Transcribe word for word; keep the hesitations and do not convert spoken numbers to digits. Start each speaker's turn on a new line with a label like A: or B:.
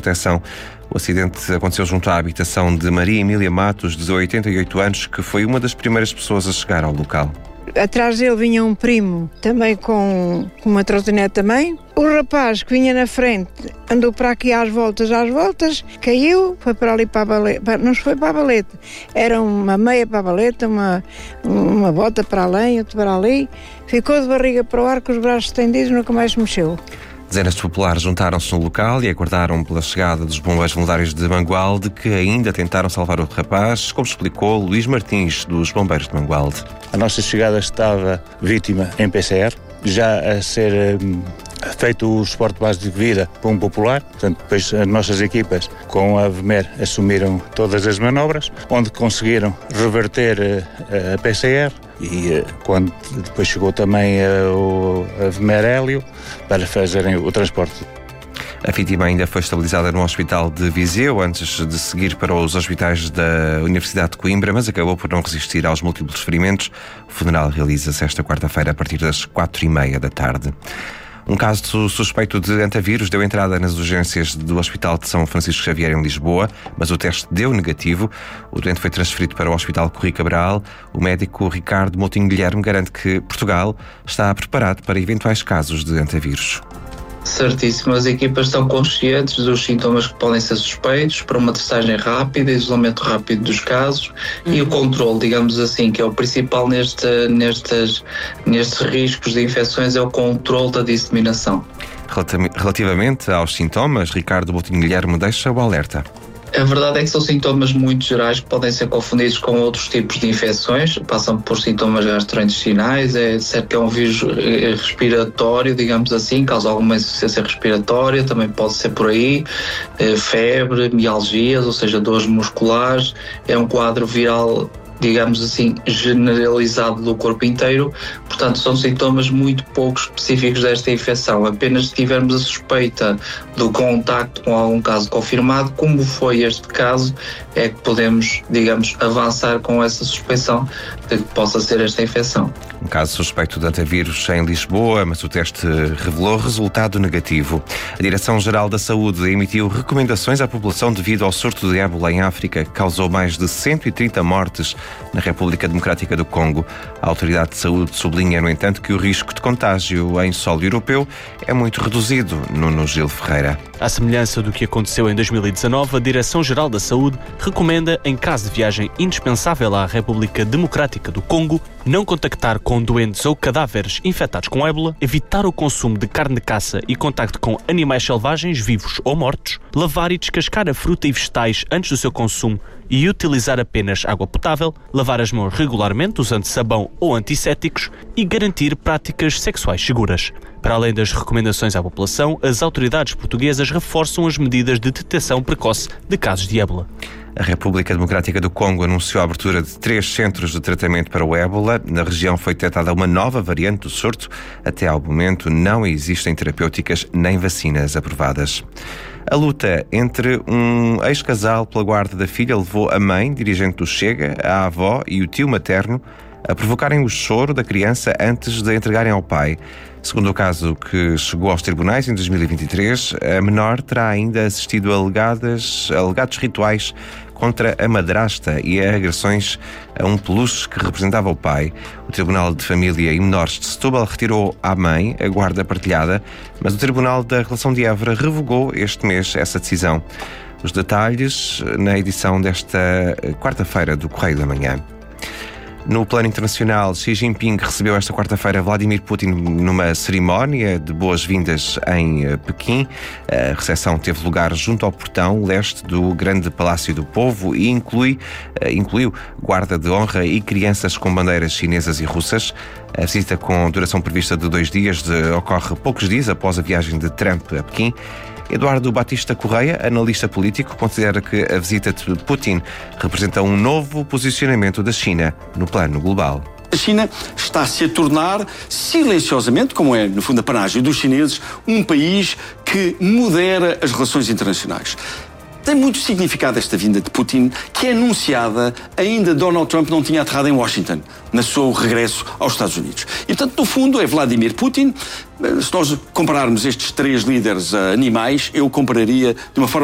A: proteção. O acidente aconteceu junto à habitação de Maria Emília Matos, de oitenta e oito anos, que foi uma das primeiras pessoas a chegar ao local.
B: Atrás dele vinha um primo, também com, com uma trotinete também. O rapaz que vinha na frente andou para aqui às voltas, às voltas, caiu, foi para ali para a baleta, não foi para a baleta, era uma meia para a baleta, uma, uma bota para além, outra para ali, ficou de barriga para o ar com os braços estendidos, nunca mais se mexeu.
A: Dezenas de populares juntaram-se no local e aguardaram pela chegada dos bombeiros voluntários de Mangualde, que ainda tentaram salvar o rapaz, como explicou Luís Martins, dos bombeiros de Mangualde.
C: A nossa chegada estava vítima em P C R, já a ser um, feito o suporte básico de vida por um popular. Portanto, depois as nossas equipas com a V M E R assumiram todas as manobras, onde conseguiram reverter uh, a P C R e uh, quando depois chegou também uh, a V M E R Hélio para fazerem o transporte.
A: A vítima ainda foi estabilizada no hospital de Viseu antes de seguir para os hospitais da Universidade de Coimbra, mas acabou por não resistir aos múltiplos ferimentos. O funeral realiza-se esta quarta-feira a partir das quatro e meia da tarde. Um caso suspeito de antavírus deu entrada nas urgências do Hospital de São Francisco Xavier em Lisboa, mas o teste deu negativo. O doente foi transferido para o Hospital Corri Cabral. O médico Ricardo Moutinho Guilherme garante que Portugal está preparado para eventuais casos de antavírus.
D: Certíssimo, as equipas estão conscientes dos sintomas que podem ser suspeitos para uma testagem rápida, isolamento rápido dos casos uhum. e o controle, digamos assim, que é o principal neste, nestes, nestes riscos de infecções, é o controle da disseminação.
A: Relativamente aos sintomas, Ricardo Moutinho Guilherme deixa o alerta.
D: A verdade é que são sintomas muito gerais que podem ser confundidos com outros tipos de infecções, passam por sintomas gastrointestinais, é certo que é um vírus respiratório, digamos assim, causa alguma insuficiência respiratória, também pode ser por aí, febre, mialgias, ou seja, dores musculares, é um quadro viral, digamos assim, generalizado do corpo inteiro, portanto são sintomas muito pouco específicos desta infecção. Apenas se tivermos a suspeita do contacto com algum caso confirmado, como foi este caso, é que podemos, digamos, avançar com essa suspeição de que possa ser esta infecção.
A: Um caso suspeito de antavírus em Lisboa, mas o teste revelou resultado negativo. A Direção-Geral da Saúde emitiu recomendações à população devido ao surto de ébola em África, que causou mais de cento e trinta mortes na República Democrática do Congo. A Autoridade de Saúde sublinha, no entanto, que o risco de contágio em solo europeu é muito reduzido. Nuno Gil Ferreira.
E: À semelhança do que aconteceu em dois mil e dezanove, a Direção-Geral da Saúde recomenda, em caso de viagem indispensável à República Democrática do Congo, não contactar com doentes ou cadáveres infectados com ébola, evitar o consumo de carne de caça e contacto com animais selvagens, vivos ou mortos, lavar e descascar a fruta e vegetais antes do seu consumo e utilizar apenas água potável, lavar as mãos regularmente usando sabão ou antissépticos e garantir práticas sexuais seguras. Para além das recomendações à população, as autoridades portuguesas reforçam as medidas de detecção precoce de casos de ébola.
A: A República Democrática do Congo anunciou a abertura de três centros de tratamento para o ébola. Na região foi detectada uma nova variante do surto. Até ao momento não existem terapêuticas nem vacinas aprovadas. A luta entre um ex-casal pela guarda da filha levou a mãe, dirigente do Chega, a avó e o tio materno a provocarem o choro da criança antes de entregarem ao pai. Segundo o caso que chegou aos tribunais em dois mil e vinte e três, a menor terá ainda assistido a alegadas, alegados rituais contra a madrasta e a agressões a um peluche que representava o pai. O Tribunal de Família e Menores de Setúbal retirou à mãe a guarda partilhada, mas o Tribunal da Relação de Évora revogou este mês essa decisão. Os detalhes na edição desta quarta-feira do Correio da Manhã. No plano internacional, Xi Jinping recebeu esta quarta-feira Vladimir Putin numa cerimónia de boas-vindas em Pequim. A recepção teve lugar junto ao portão leste do Grande Palácio do Povo e inclui, incluiu guarda de honra e crianças com bandeiras chinesas e russas. A visita, com duração prevista de dois dias, de, ocorre poucos dias após a viagem de Trump a Pequim. Eduardo Batista Correia, analista político, considera que a visita de Putin representa um novo posicionamento da China no plano global.
F: A China está-se a tornar, silenciosamente, como é no fundo a panagem dos chineses, um país que modera as relações internacionais. Tem muito significado esta vinda de Putin, que é anunciada ainda Donald Trump não tinha aterrado em Washington, no seu regresso aos Estados Unidos. E, portanto, no fundo, é Vladimir Putin. Se nós compararmos estes três líderes animais, eu compararia de uma forma